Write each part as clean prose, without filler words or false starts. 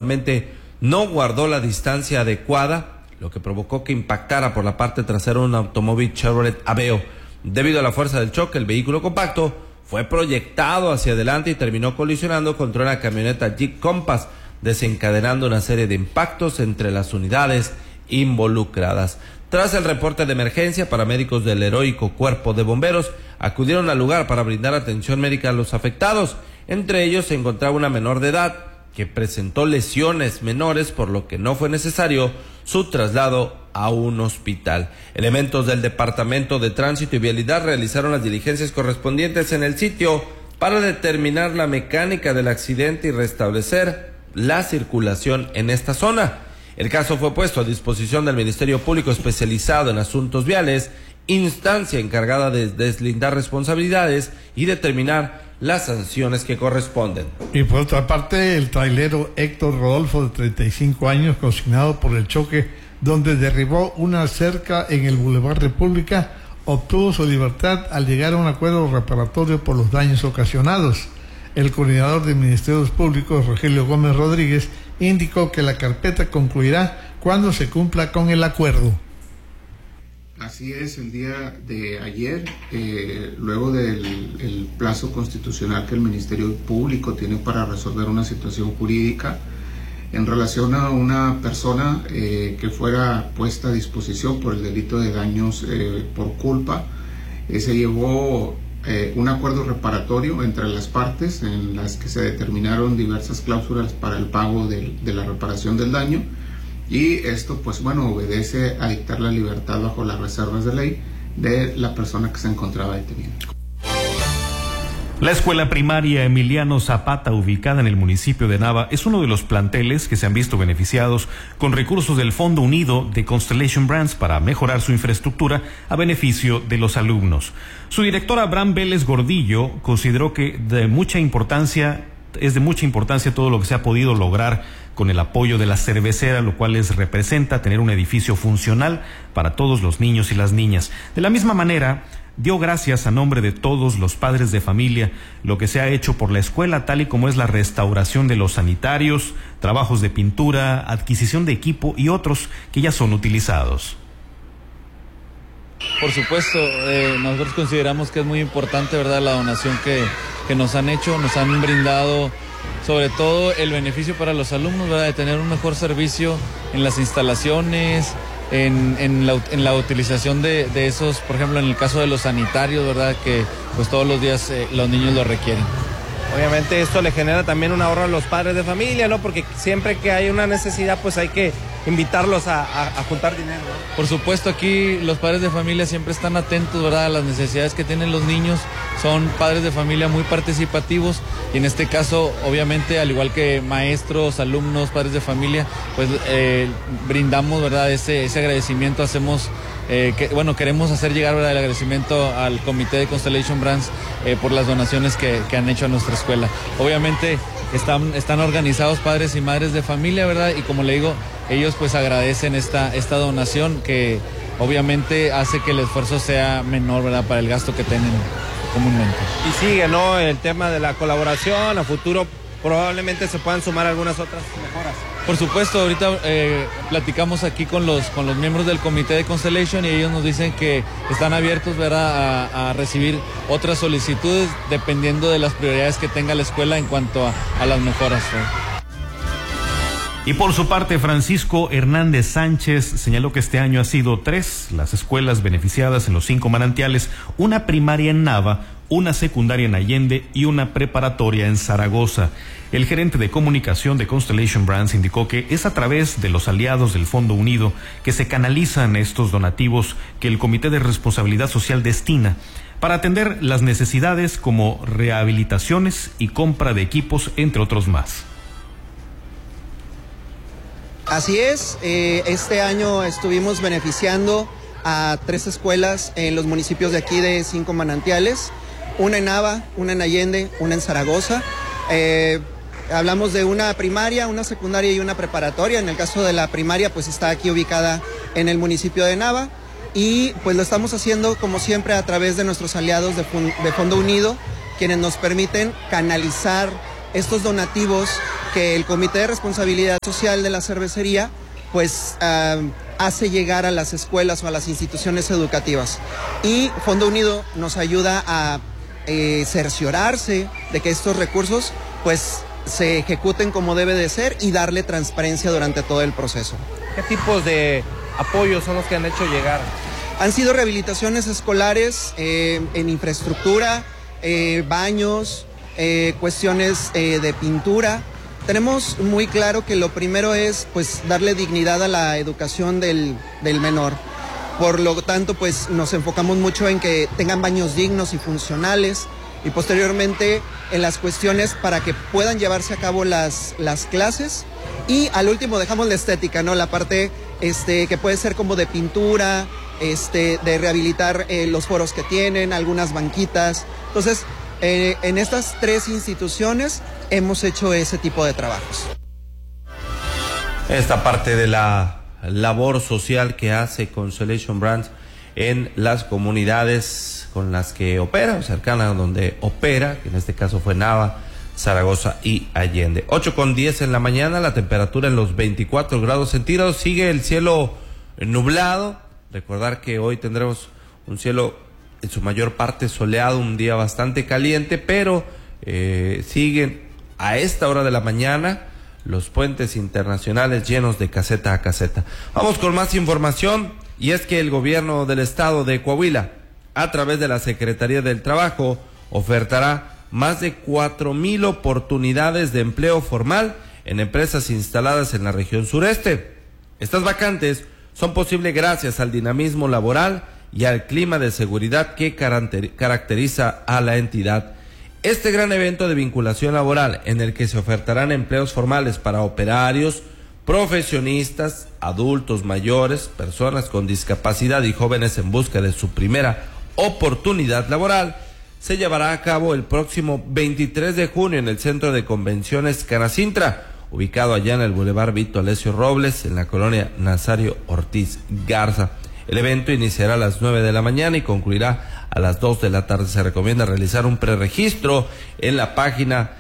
aparentemente no guardó la distancia adecuada, lo que provocó que impactara por la parte trasera un automóvil Chevrolet Aveo. Debido a la fuerza del choque, el vehículo compacto fue proyectado hacia adelante y terminó colisionando contra una camioneta Jeep Compass, desencadenando una serie de impactos entre las unidades involucradas. Tras el reporte de emergencia, paramédicos del heroico Cuerpo de Bomberos acudieron al lugar para brindar atención médica a los afectados. Entre ellos se encontraba una menor de edad que presentó lesiones menores, por lo que no fue necesario su traslado a un hospital. Elementos del Departamento de Tránsito y Vialidad realizaron las diligencias correspondientes en el sitio para determinar la mecánica del accidente y restablecer la circulación en esta zona. El caso fue puesto a disposición del Ministerio Público especializado en asuntos viales, instancia encargada de deslindar responsabilidades y determinar las sanciones que corresponden. Y por otra parte, el trailero Héctor Rodolfo, de 35 años, consignado por el choque donde derribó una cerca en el Boulevard República, obtuvo su libertad al llegar a un acuerdo reparatorio por los daños ocasionados. El coordinador de Ministerios Públicos, Rogelio Gómez Rodríguez, indicó que la carpeta concluirá cuando se cumpla con el acuerdo. Así es, el día de ayer, luego del plazo constitucional que el Ministerio Público tiene para resolver una situación jurídica en relación a una persona que fuera puesta a disposición por el delito de daños por culpa, se llevó un acuerdo reparatorio entre las partes en las que se determinaron diversas cláusulas para el pago de la reparación del daño. Y esto, pues bueno, obedece a dictar la libertad bajo las reservas de ley de la persona que se encontraba detenida. La escuela primaria Emiliano Zapata, ubicada en el municipio de Nava, es uno de los planteles que se han visto beneficiados con recursos del Fondo Unido de Constellation Brands para mejorar su infraestructura a beneficio de los alumnos. Su director Abraham Vélez Gordillo consideró que es de mucha importancia todo lo que se ha podido lograr con el apoyo de la cervecera, lo cual les representa tener un edificio funcional para todos los niños y las niñas. De la misma manera, dio gracias a nombre de todos los padres de familia lo que se ha hecho por la escuela, tal y como es la restauración de los sanitarios, trabajos de pintura, adquisición de equipo y otros que ya son utilizados. Por supuesto, nosotros consideramos que es muy importante, ¿verdad?, la donación que nos han hecho, nos han brindado sobre todo el beneficio para los alumnos, ¿verdad?, de tener un mejor servicio en las instalaciones, en la utilización de esos, por ejemplo, en el caso de los sanitarios, ¿verdad?, que pues todos los días los niños lo requieren. Obviamente esto le genera también un ahorro a los padres de familia, ¿no? Porque siempre que hay una necesidad, pues hay que invitarlos a juntar dinero, ¿no? Por supuesto, aquí los padres de familia siempre están atentos, ¿verdad?, a las necesidades que tienen los niños. Son padres de familia muy participativos y en este caso, obviamente, al igual que maestros, alumnos, padres de familia, pues brindamos, ¿verdad?, ese agradecimiento. Hacemos queremos hacer llegar, ¿verdad?, el agradecimiento al comité de Constellation Brands por las donaciones que han hecho a nuestra escuela. Obviamente están organizados padres y madres de familia, ¿verdad?, y como le digo, ellos pues agradecen esta donación que obviamente hace que el esfuerzo sea menor, ¿verdad?, para el gasto que tienen comúnmente. Y sigue, ¿no?, el tema de la colaboración, a futuro probablemente se puedan sumar algunas otras mejoras. Por supuesto, ahorita platicamos aquí con los miembros del comité de Constellation y ellos nos dicen que están abiertos, ¿verdad?, a recibir otras solicitudes dependiendo de las prioridades que tenga la escuela en cuanto a las mejoras, ¿no? Y por su parte, Francisco Hernández Sánchez señaló que este año ha sido 3 las escuelas beneficiadas en los 5 manantiales, una primaria en Nava, una secundaria en Allende y una preparatoria en Zaragoza. El gerente de comunicación de Constellation Brands indicó que es a través de los aliados del Fondo Unido que se canalizan estos donativos que el Comité de Responsabilidad Social destina para atender las necesidades como rehabilitaciones y compra de equipos, entre otros más. Así es, este año estuvimos beneficiando a 3 escuelas en los municipios de aquí de 5 manantiales, una en Nava, una en Allende, una en Zaragoza. Hablamos de una primaria, una secundaria y una preparatoria. En el caso de la primaria, pues está aquí ubicada en el municipio de Nava y pues lo estamos haciendo como siempre a través de nuestros aliados de Fondo Unido, quienes nos permiten canalizar estos donativos que el Comité de Responsabilidad Social de la cervecería pues hace llegar a las escuelas o a las instituciones educativas. Y Fondo Unido nos ayuda a cerciorarse de que estos recursos pues se ejecuten como debe de ser y darle transparencia durante todo el proceso. ¿Qué tipos de apoyos son los que han hecho llegar? Han sido rehabilitaciones escolares en infraestructura, baños, cuestiones de pintura. Tenemos muy claro que lo primero es pues darle dignidad a la educación del menor. Por lo tanto, pues nos enfocamos mucho en que tengan baños dignos y funcionales y posteriormente en las cuestiones para que puedan llevarse a cabo las clases. Y al último dejamos la estética, ¿no? La parte que puede ser como de pintura, de rehabilitar los foros que tienen, algunas banquitas. Entonces, en estas 3 instituciones hemos hecho ese tipo de trabajos. Esta parte de la labor social que hace Constellation Brands en las comunidades con las que opera, o cercanas donde opera, que en este caso fue Nava, Zaragoza y Allende. 8:10 en la mañana, la temperatura en los 24 grados centígrados, sigue el cielo nublado. Recordar que hoy tendremos un cielo en su mayor parte soleado, un día bastante caliente, pero siguen a esta hora de la mañana los puentes internacionales llenos de caseta a caseta. Vamos con más información, y es que el gobierno del estado de Coahuila, a través de la Secretaría del Trabajo, ofertará más de 4,000 oportunidades de empleo formal en empresas instaladas en la región sureste. Estas vacantes son posibles gracias al dinamismo laboral y al clima de seguridad que caracteriza a la entidad. Este gran evento de vinculación laboral, en el que se ofertarán empleos formales para operarios, profesionistas, adultos mayores, personas con discapacidad y jóvenes en busca de su primera oportunidad laboral, se llevará a cabo el próximo 23 de junio en el Centro de Convenciones Canacintra, ubicado allá en el Boulevard Vito Alessio Robles, en la colonia Nazario Ortiz Garza. El evento iniciará a las 9 de la mañana y concluirá a las 2 de la tarde. Se recomienda realizar un preregistro en la página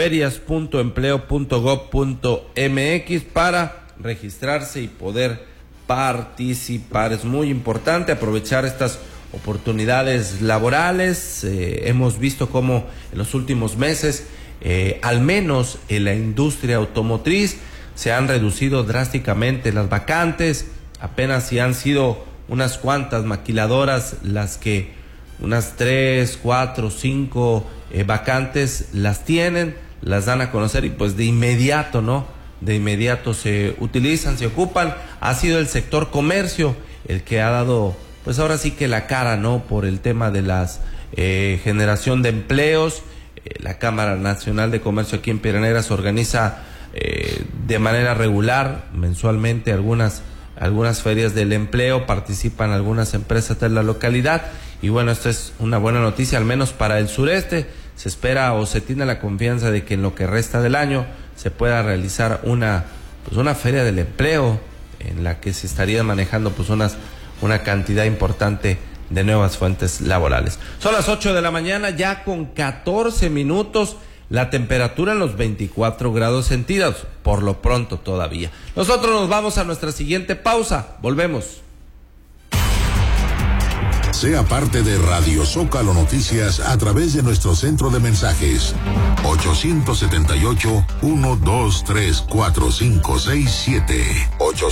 ferias.empleo.gov.mx para registrarse y poder participar. Es muy importante aprovechar estas oportunidades laborales. Hemos visto cómo en los últimos meses, al menos en la industria automotriz, se han reducido drásticamente las vacantes. Apenas si han sido unas cuantas maquiladoras las que unas 3, 4, 5 vacantes las tienen, las dan a conocer y pues de inmediato, ¿no? De inmediato se utilizan, se ocupan. Ha sido el sector comercio el que ha dado, pues ahora sí que la cara, ¿no? Por el tema de las generación de empleos. La Cámara Nacional de Comercio aquí en Piedras Negras organiza de manera regular, mensualmente, algunas ferias del empleo. Participan algunas empresas de la localidad y bueno, esta es una buena noticia, al menos para el sureste. Se espera o se tiene la confianza de que en lo que resta del año se pueda realizar una feria del empleo en la que se estaría manejando pues una cantidad importante de nuevas fuentes laborales. Son las 8 de la mañana, ya con 14 minutos, la temperatura en los 24 grados centígrados, por lo pronto todavía. Nosotros nos vamos a nuestra siguiente pausa, volvemos. Sea parte de Radio Zócalo Noticias a través de nuestro centro de mensajes 878-123-4567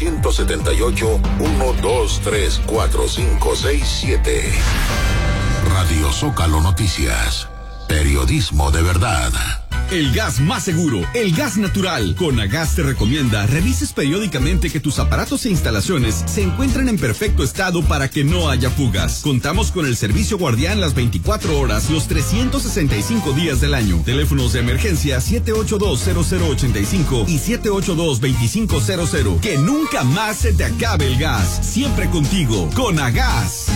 878-123-4567. Radio Zócalo Noticias, periodismo de verdad. El gas más seguro, el gas natural. Conagas te recomienda revises periódicamente que tus aparatos e instalaciones se encuentren en perfecto estado para que no haya fugas. Contamos con el servicio guardián las 24 horas, los 365 días del año. Teléfonos de emergencia 782-0085 y 782-2500. Que nunca más se te acabe el gas. Siempre contigo, Conagas.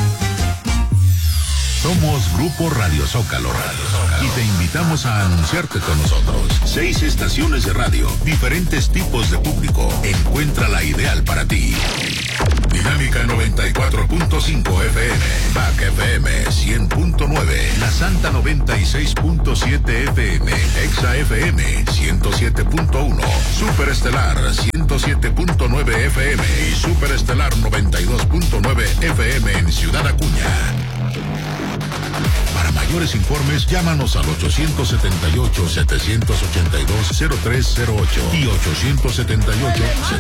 Somos Grupo Radio Zócalo y te invitamos a anunciarte con nosotros. 6 estaciones de radio, diferentes tipos de público. Encuentra la ideal para ti. Dinámica Única 94.5 FM. Back FM 100.9. La Santa 96.7 FM. Exa FM 107.1. Superestelar 107.9 FM. Y Superestelar 92.9 FM en Ciudad Acuña. Para mayores informes, llámanos al 878-782-0308 y